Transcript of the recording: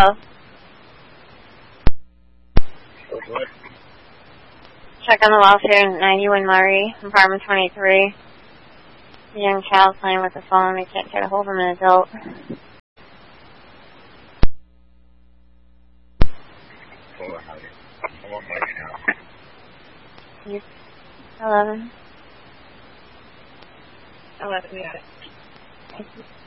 both. What? Check on the welfare, 91 Murray, apartment 23. A young child playing with the phone. We can't get a hold of an adult. Hold on, honey. I'm on my account. 11. 11, we got it.